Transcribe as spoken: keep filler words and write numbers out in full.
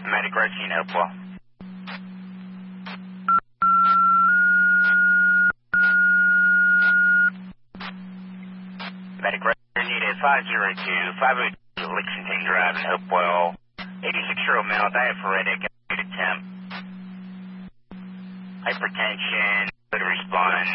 Medic Racine, Hopewell. Medic Racine, need a five zero two, five oh two Lexington Drive in Hopewell. eighty-six-year-old male, diaphoretic, acute temp. Hypertension, good response.